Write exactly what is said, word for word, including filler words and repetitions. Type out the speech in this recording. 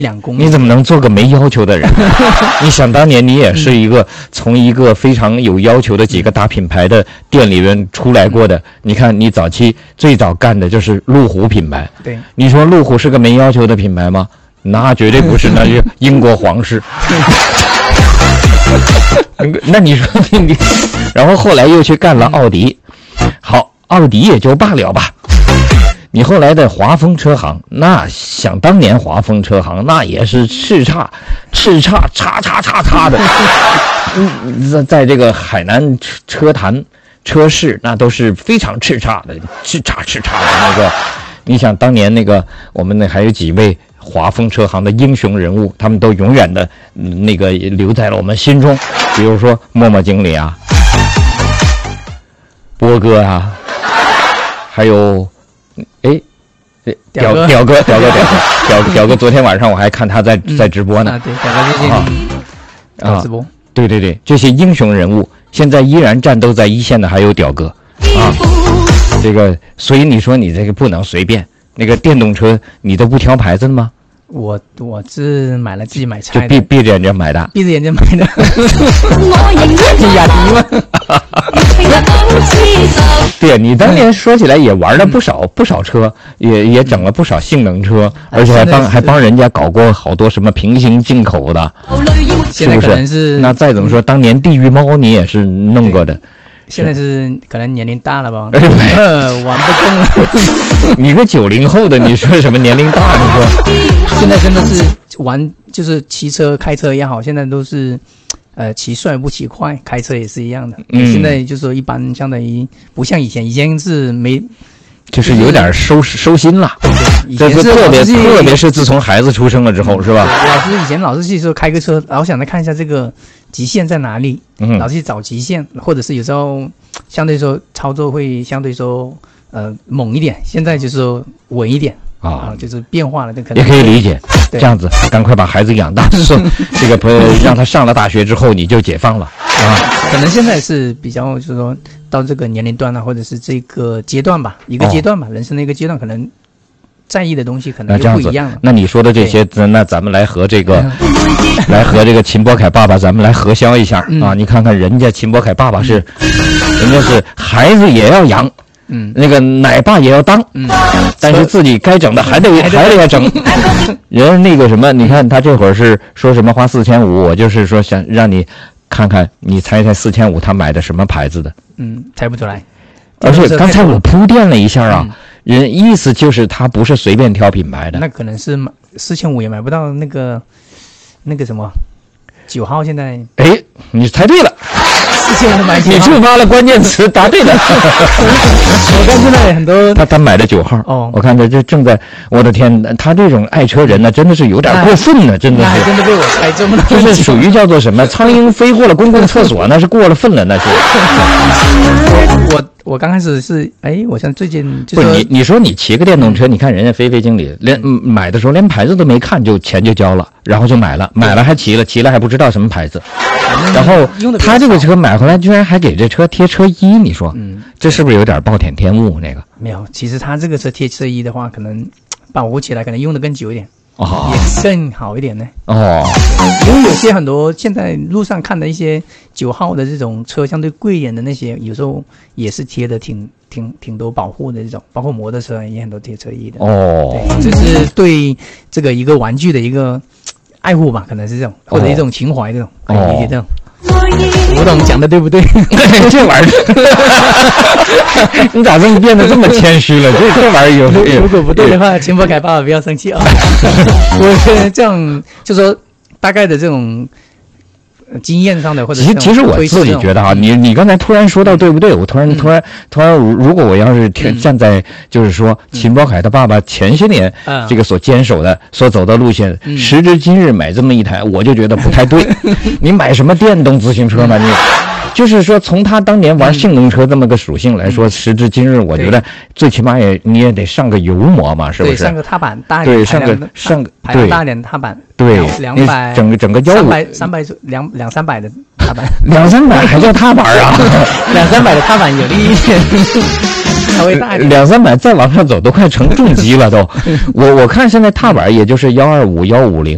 两公里。 你怎么能做个没要求的人？你想当年你也是一个从一个非常有要求的几个大品牌的店里面出来过的。嗯、你看你早期最早干的就是路虎品牌。 对， 你说路虎是个没要求的品牌吗？那绝对不是，那是英国皇室。那你说你，然后后来又去干了奥迪，好，奥迪也就罢了吧。你后来的华丰车行，那想当年华丰车行那也是叱咤叱咤叉叉叉叉的，在在这个海南车坛车市那都是非常叱咤的，叱咤叱咤的那个。你想当年那个我们那还有几位华丰车行的英雄人物，他们都永远的、嗯、那个留在了我们心中，比如说默默经理啊，波哥啊，还有哎屌哥屌哥屌哥屌哥屌屌哥，昨天晚上我还看他在在直播呢。 啊，对，屌哥最近搞直播。 对对对，这些英雄人物现在依然战斗在一线的还有屌哥啊。这个，所以你说你这个不能随便。那个电动车你都不挑牌子的吗？ 我我是买了自己买菜的， 就闭闭着眼睛买的， 闭着眼睛买的。雅迪吗？ 对，你当年说起来也玩了不少、嗯、不少车，也也整了不少性能车，而且还帮还帮人家搞过好多什么平行进口的， 是不是？是那再怎么说，当年地狱猫你也是弄过的。 现在是可能年龄大了吧，呃，玩不动了。 你个九零后的，你说什么年龄大？你说现在真的是玩，就是骑车、开车也好，现在都是，呃，骑帅不骑快，开车也是一样的。嗯，现在就是说一般，相当于不像以前，以前是没。 就是有点收收心了，这是特别特别是自从孩子出生了之后，是吧？ 老师以前老是去说开个车，老想着看一下这个极限在哪里，嗯，老是去找极限，或者是有时候相对说操作会相对说呃猛一点，现在就是说稳一点啊，就是变化了，这可能也可以理解。这样子，赶快把孩子养大，这个朋友让他上了大学之后你就解放了啊。 可能现在是比较就是说到这个年龄段啊，或者是这个阶段吧，一个阶段吧，哦、人生的一个阶段，可能在意的东西可能就不一样了。 那, 那你说的这些，那咱们来和这个，来和这个秦博凯爸爸，咱们来核销一下、嗯、啊！你看看人家秦博凯爸爸是，嗯、人家是孩子也要养。嗯，那个奶爸也要当，嗯，但是自己该整的还得还得要整。人那个什么，你看他这会儿是说什么花四千五，我就是说想让你看看，你猜猜四千五他买的什么牌子的？ 嗯，猜不出来。 而且刚才我铺垫了一下啊，嗯、人意思就是他不是随便挑品牌的。 那可能是买四千五也买不到那个那个什么九号，现在哎，你猜对了。你触发了关键词，答对了。 我看现在很多他他买的九号哦，我看他这正在，我的天，他这种爱车人呢，真的是有点过分了，真的是， 真的被我猜中了。 这是属于叫做什么？苍蝇飞过了公共厕所，那是过了分了，那是。 我我刚开始是哎，我像最近就不是你你说你骑个电动车，你看人家菲菲经理连、嗯、买的时候连牌子都没看就钱就交了，然后就买了，买了还骑了，骑了还不知道什么牌子。然后他这个车买回来居然还给这车贴车衣，你说，嗯，这是不是有点暴殄天物？那个没有，其实他这个车贴车衣的话，可能保护起来可能用的更久一点，哦，也更好一点呢。哦，因为有些很多现在路上看的一些九号的这种车，相对贵一点的那些，有时候也是贴的挺挺挺多保护的这种，包括摩托车也很多贴车衣的。哦，对，就是对这个一个玩具的一个爱护吧，可能是这种，或者一种情怀这种，可以理解这种。我懂讲的对不对？ 这玩意儿，你咋这么变得这么谦虚了？这这玩意儿有， 如果不对的话，秦博凯爸爸不要生气啊！我这样就说大概的这种经验上的，或者其实其实我自己觉得啊，你你刚才突然说到对不对？我突然、嗯、突然突然，如果我要是站在就是说秦博凯他爸爸前些年这个所坚守的、嗯、所走的路线，嗯、时至今日买这么一台，我就觉得不太对。你买什么电动自行车嘛？你就是说从他当年玩性能车这么个属性来说，嗯、时至今日，我觉得最起码也你也得上个油膜嘛，是不是？ 对，上个踏板大一点，对，上个上个排量大点的踏板。 对， 两百整个整个腰三百三百两两三百的踏板， 两三百还叫踏板啊？ 两三百的踏板有利一点，稍微大一点。 两三百再往上走都快成重机了都。我我看现在踏板也就是幺二五幺五零